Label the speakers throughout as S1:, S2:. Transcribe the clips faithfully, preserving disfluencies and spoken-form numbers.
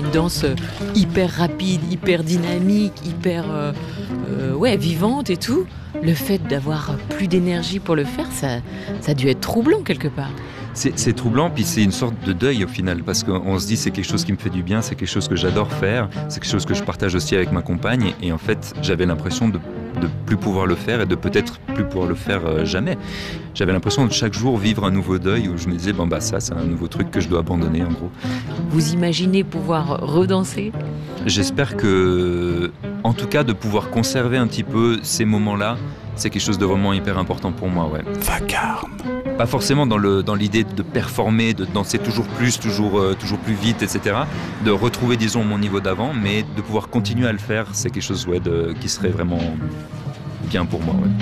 S1: une danse hyper rapide, hyper dynamique, hyper euh, euh, ouais, vivante et tout. Le fait d'avoir plus d'énergie pour le faire, ça, ça a dû être troublant quelque part.
S2: C'est, c'est troublant, puis c'est une sorte de deuil au final, parce qu'on se dit c'est quelque chose qui me fait du bien, c'est quelque chose que j'adore faire, c'est quelque chose que je partage aussi avec ma compagne, et en fait j'avais l'impression de de plus pouvoir le faire et de peut-être plus pouvoir le faire euh, jamais. J'avais l'impression de chaque jour vivre un nouveau deuil où je me disais bon bah ça c'est un nouveau truc que je dois abandonner en gros.
S1: Vous imaginez pouvoir redanser ?
S2: J'espère que, en tout cas, de pouvoir conserver un petit peu ces moments-là, c'est quelque chose de vraiment hyper important pour moi, ouais.
S3: Vacarme.
S2: Pas forcément dans, le, dans l'idée de performer, de danser toujours plus, toujours, euh, toujours plus vite, et cetera. De retrouver, disons, mon niveau d'avant, mais de pouvoir continuer à le faire, c'est quelque chose ouais, de, qui serait vraiment bien pour moi, ouais.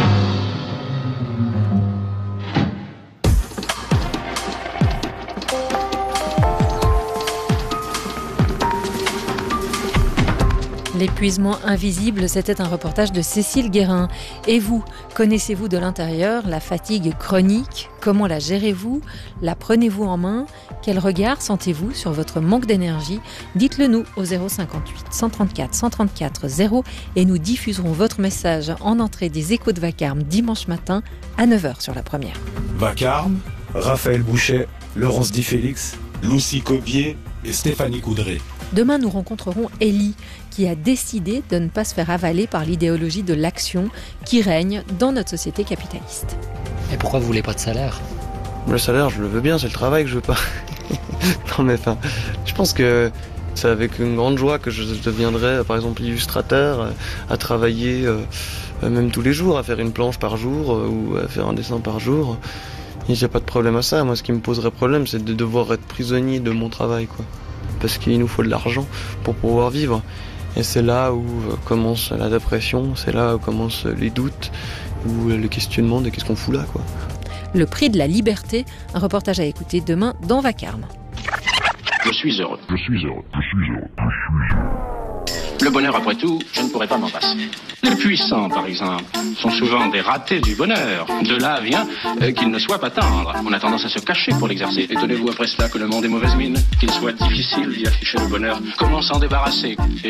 S4: L'épuisement invisible, c'était un reportage de Cécile Guérin. Et vous, connaissez-vous de l'intérieur la fatigue chronique ? Comment la gérez-vous ? La prenez-vous en main ? Quel regard sentez-vous sur votre manque d'énergie ? Dites-le nous au zéro cinquante-huit cent trente-quatre cent trente-quatre zéro et nous diffuserons votre message en entrée des Échos de Vacarme dimanche matin à neuf heures sur la première.
S3: Vacarme, Raphaël Bouchet, Laurence Di Félix, Lucie Cobier et Stéphanie Coudray.
S4: Demain, nous rencontrerons Ellie, qui a décidé de ne pas se faire avaler par l'idéologie de l'action qui règne dans notre société capitaliste.
S5: Et pourquoi vous voulez pas de salaire ?
S6: Le salaire, je le veux bien, c'est le travail que je veux pas. Non mais enfin, je pense que c'est avec une grande joie que je deviendrai, par exemple, illustrateur, à travailler euh, même tous les jours, à faire une planche par jour euh, ou à faire un dessin par jour. Il n'y a pas de problème à ça. Moi, ce qui me poserait problème, c'est de devoir être prisonnier de mon travail, quoi. Parce qu'il nous faut de l'argent pour pouvoir vivre. Et c'est là où commence la dépression, c'est là où commencent les doutes, où le questionnement de qu'est-ce qu'on fout là, quoi.
S4: Le prix de la liberté, un reportage à écouter demain dans Vacarme.
S7: Je suis heureux.
S8: Je suis heureux. Je suis heureux. Je suis heureux.
S7: Le bonheur, après tout, je ne pourrais pas m'en passer. Les puissants, par exemple, sont souvent des ratés du bonheur. De là vient euh, qu'ils ne soient pas tendres. On a tendance à se cacher pour l'exercer. Étonnez-vous après cela que le monde est mauvaise mine, qu'il soit difficile d'y afficher le bonheur. Comment s'en débarrasser ? Et